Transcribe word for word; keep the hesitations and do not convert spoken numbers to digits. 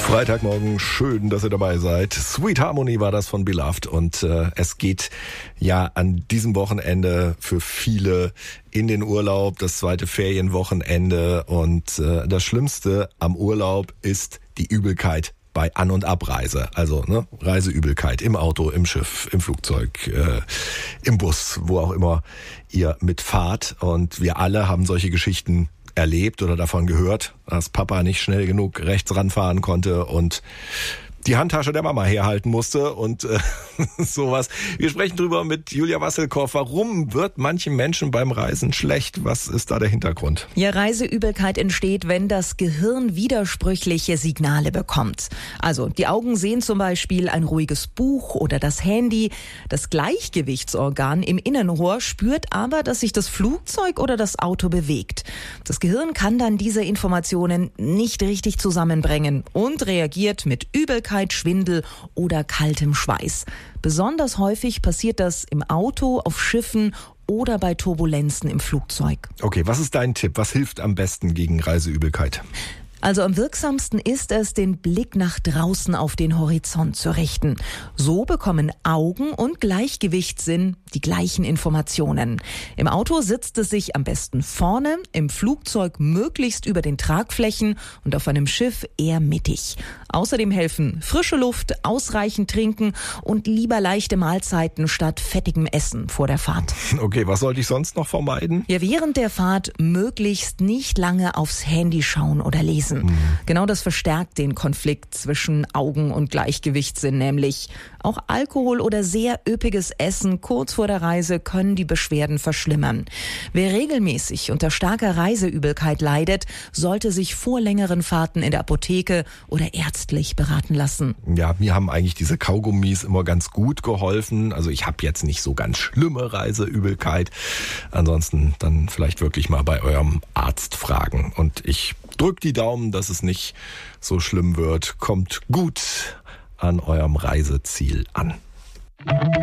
Freitagmorgen, schön, dass ihr dabei seid. Sweet Harmony war das von Beloved und äh, es geht ja an diesem Wochenende für viele in den Urlaub, das zweite Ferienwochenende und äh, das Schlimmste am Urlaub ist die Übelkeit bei An- und Abreise. Also ne, Reiseübelkeit im Auto, im Schiff, im Flugzeug, äh, im Bus, wo auch immer ihr mitfahrt. Und wir alle haben solche Geschichten erlebt oder davon gehört, dass Papa nicht schnell genug rechts ranfahren konnte und die Handtasche der Mama herhalten musste und äh, sowas. Wir sprechen drüber mit Julia Wasselkoff. Warum wird manchen Menschen beim Reisen schlecht? Was ist da der Hintergrund? Ja, Reiseübelkeit entsteht, wenn das Gehirn widersprüchliche Signale bekommt. Also die Augen sehen zum Beispiel ein ruhiges Buch oder das Handy. Das Gleichgewichtsorgan im Innenohr spürt aber, dass sich das Flugzeug oder das Auto bewegt. Das Gehirn kann dann diese Informationen nicht richtig zusammenbringen und reagiert mit Übelkeit, Schwindel oder kaltem Schweiß. Besonders häufig passiert das im Auto, auf Schiffen oder bei Turbulenzen im Flugzeug. Okay, was ist dein Tipp? Was hilft am besten gegen Reiseübelkeit? Also am wirksamsten ist es, den Blick nach draußen auf den Horizont zu richten. So bekommen Augen und Gleichgewichtssinn die gleichen Informationen. Im Auto sitzt es sich am besten vorne, im Flugzeug möglichst über den Tragflächen und auf einem Schiff eher mittig. Außerdem helfen frische Luft, ausreichend trinken und lieber leichte Mahlzeiten statt fettigem Essen vor der Fahrt. Okay, was sollte ich sonst noch vermeiden? Ja, während der Fahrt möglichst nicht lange aufs Handy schauen oder lesen. Mhm. Genau das verstärkt den Konflikt zwischen Augen und Gleichgewichtssinn, nämlich auch Alkohol oder sehr üppiges Essen kurz vor der Reise können die Beschwerden verschlimmern. Wer regelmäßig unter starker Reiseübelkeit leidet, sollte sich vor längeren Fahrten in der Apotheke oder ärztlich beraten lassen. Ja, mir haben eigentlich diese Kaugummis immer ganz gut geholfen. Also ich habe jetzt nicht so ganz schlimme Reiseübelkeit. Ansonsten dann vielleicht wirklich mal bei eurem Arzt fragen. Und ich drück die Daumen, dass es nicht so schlimm wird. Kommt gut an eurem Reiseziel an.